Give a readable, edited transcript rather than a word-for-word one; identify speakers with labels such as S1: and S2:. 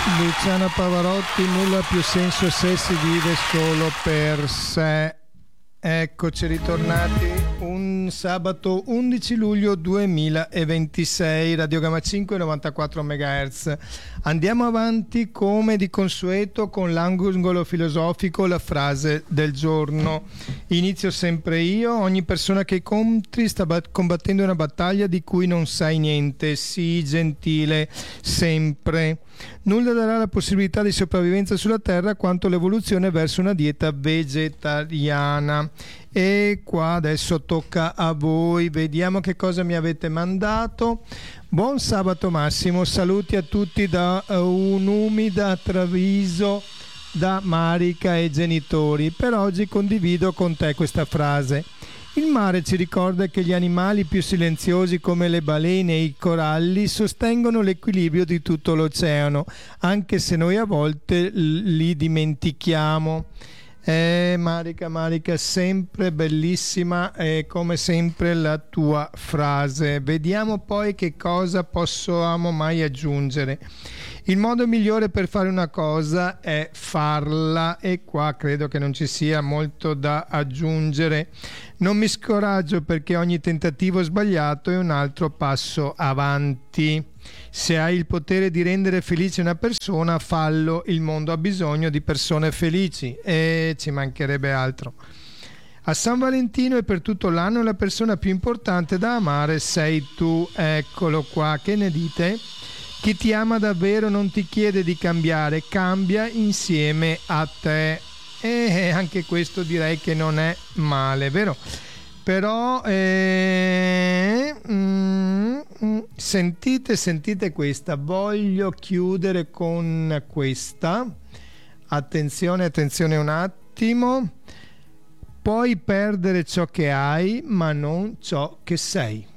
S1: Luciana Pavarotti, nulla ha più senso se si vive solo per sé. Eccoci ritornati un sabato 11 luglio 2026, Radio Gamma 5 94 MHz. Andiamo avanti come di consueto con l'angolo filosofico, la frase del giorno. Inizio sempre io: ogni persona che incontri sta combattendo una battaglia di cui non sai niente. Sii gentile sempre. Nulla darà la possibilità di sopravvivenza sulla Terra quanto l'evoluzione verso una dieta vegetariana. E qua adesso tocca a voi, vediamo che cosa mi avete mandato. Buon sabato Massimo, saluti a tutti da un'umida Treviso, da Marica e genitori. Per oggi condivido con te questa frase: il mare ci ricorda che gli animali più silenziosi come le balene e i coralli sostengono l'equilibrio di tutto l'oceano, anche se noi a volte li dimentichiamo. Marica, sempre bellissima, come sempre la tua frase. Vediamo poi che cosa possiamo mai aggiungere. Il modo migliore per fare una cosa è farla, e qua credo che non ci sia molto da aggiungere. Non mi scoraggio perché ogni tentativo sbagliato è un altro passo avanti. Se hai il potere di rendere felice una persona, fallo. Il mondo ha bisogno di persone felici, e ci mancherebbe altro. A San Valentino e per tutto l'anno la persona più importante da amare sei tu. Eccolo qua, che ne dite? Chi ti ama davvero non ti chiede di cambiare, cambia insieme a te. E anche questo direi che non è male, vero? Però sentite questa, voglio chiudere con questa. Attenzione un attimo. Puoi perdere ciò che hai, ma non ciò che sei.